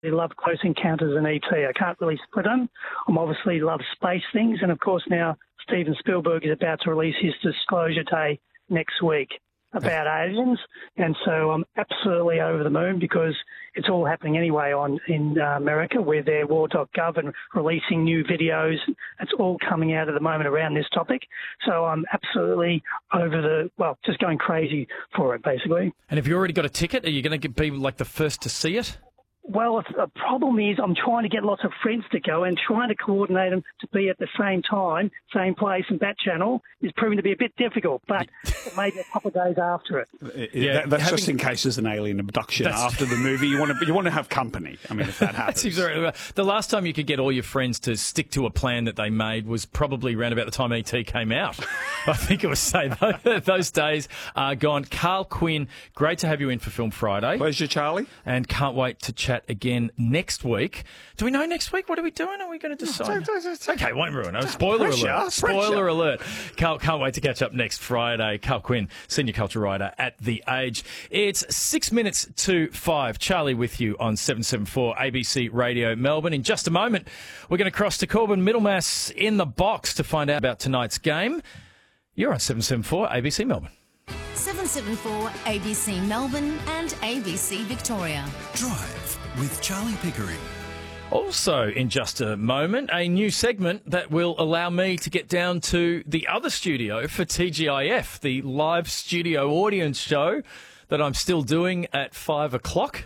love Close Encounters and E.T. I can't really split them. I'm obviously love space things. And, of course, now Steven Spielberg is about to release his Disclosure Day next week about aliens. And so I'm absolutely over the moon because it's all happening anyway in America where they're war.gov and releasing new videos. It's all coming out at the moment around this topic. So I'm absolutely just going crazy for it, basically. And have you already got a ticket? Are you going to be like the first to see it? Well, the problem is I'm trying to get lots of friends to go and trying to coordinate them to be at the same time, same place and that channel is proving to be a bit difficult, but maybe a couple of days after it. That's just in case there's an alien abduction after the movie. You want to have company. I mean, if that happens. The last time you could get all your friends to stick to a plan that they made was probably around about the time E.T. came out. I think it was those days are gone. Carl Quinn, great to have you in for Film Friday. Pleasure, Charlie. And can't wait to chat again next week. Do we know next week? What are we doing? Are we going to decide? Okay, won't ruin it. Spoiler alert. Spoiler alert. Can't wait to catch up next Friday. Carl Quinn, senior culture writer at The Age. It's 6 minutes to 5. Charlie with you on 774 ABC Radio Melbourne. In just a moment, we're going to cross to Corbin Middlemass in the box to find out about tonight's game. You're on 774 ABC Melbourne. 774 ABC Melbourne and ABC Victoria. Drive with Charlie Pickering. Also, in just a moment, a new segment that will allow me to get down to the other studio for TGIF, the live studio audience show that I'm still doing at 5 o'clock.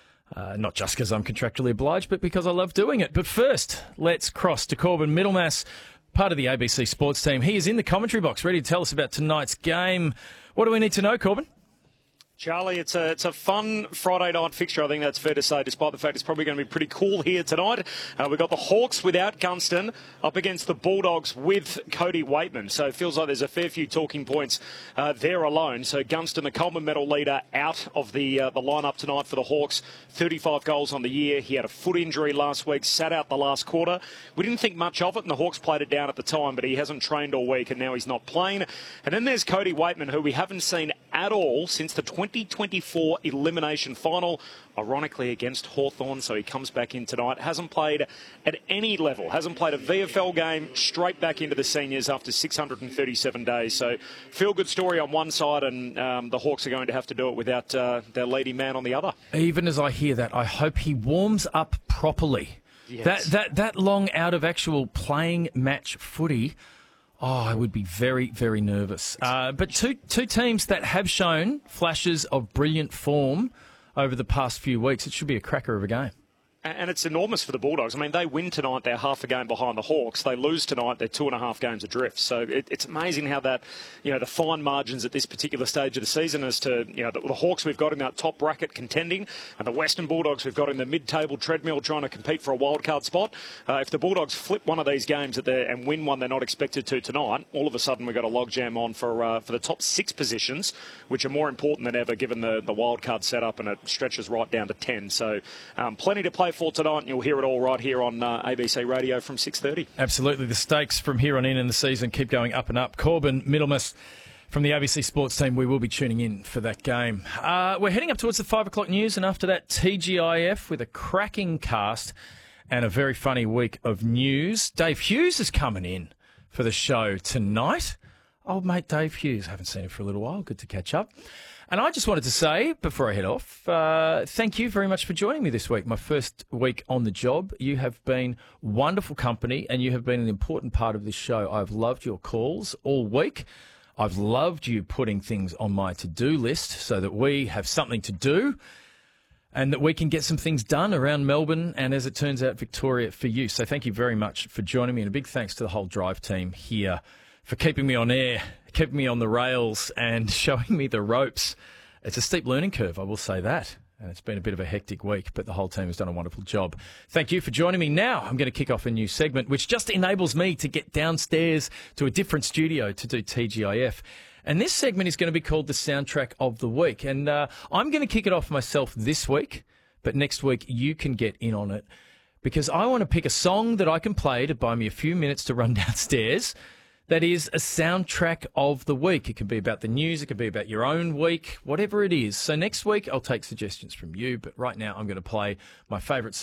Not just because I'm contractually obliged, but because I love doing it. But first, let's cross to Corbin Middlemass, part of the ABC Sports team. He is in the commentary box, ready to tell us about tonight's game. What do we need to know, Corbin? Charlie, it's a fun Friday night fixture, I think that's fair to say, despite the fact it's probably going to be pretty cool here tonight. We've got the Hawks without Gunston up against the Bulldogs with Cody Waitman. So it feels like there's a fair few talking points there alone. So Gunston, the Coleman medal leader, out of the lineup tonight for the Hawks. 35 goals on the year. He had a foot injury last week, sat out the last quarter. We didn't think much of it, and the Hawks played it down at the time, but he hasn't trained all week, and now he's not playing. And then there's Cody Waitman, who we haven't seen at all since the 2024 elimination final, ironically against Hawthorn, so he comes back in tonight. Hasn't played at any level, hasn't played a VFL game, straight back into the seniors after 637 days. So feel-good story on one side, and the Hawks are going to have to do it without their leading man on the other. Even as I hear that, I hope he warms up properly. Yes. That long out of actual playing match footy, I would be very, very nervous. But two teams that have shown flashes of brilliant form over the past few weeks. It should be a cracker of a game. And it's enormous for the Bulldogs. I mean, they win tonight, they're half a game behind the Hawks. They lose tonight, they're 2.5 games adrift. So it's amazing how that, the fine margins at this particular stage of the season as to, the Hawks we've got in that top bracket contending, and the Western Bulldogs we've got in the mid-table treadmill trying to compete for a wildcard spot. If the Bulldogs flip one of these games and win one they're not expected to tonight, all of a sudden we've got a logjam on for the top 6 positions, which are more important than ever given the wildcard setup, and it stretches right down to 10. So plenty to play for tonight, and you'll hear it all right here on ABC Radio from 6:30. Absolutely. The stakes from here on in the season keep going up and up. Corbin Middlemass from the ABC Sports team, we will be tuning in for that game. We're heading up towards the 5 o'clock news, and after that, TGIF with a cracking cast and a very funny week of news. Dave Hughes is coming in for the show tonight. Old mate Dave Hughes. Haven't seen him for a little while. Good to catch up. And I just wanted to say, before I head off, thank you very much for joining me this week. My first week on the job. You have been wonderful company, and you have been an important part of this show. I've loved your calls all week. I've loved you putting things on my to-do list so that we have something to do and that we can get some things done around Melbourne and, as it turns out, Victoria for you. So thank you very much for joining me, and a big thanks to the whole Drive team here for keeping me on air, keeping me on the rails and showing me the ropes. It's a steep learning curve, I will say that. And it's been a bit of a hectic week, but the whole team has done a wonderful job. Thank you for joining me. Now I'm going to kick off a new segment, which just enables me to get downstairs to a different studio to do TGIF. And this segment is going to be called the Soundtrack of the Week. And I'm going to kick it off myself this week, but next week you can get in on it, because I want to pick a song that I can play to buy me a few minutes to run downstairs. That is a soundtrack of the week. It can be about the news. It can be about your own week, whatever it is. So next week, I'll take suggestions from you. But right now, I'm going to play my favourite